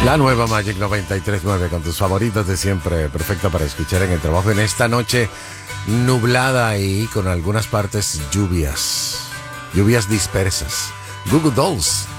La nueva Magic 93.9 con tus favoritos de siempre, perfecta para escuchar en el trabajo en esta noche nublada y con algunas partes lluvias dispersas. Google Dolls.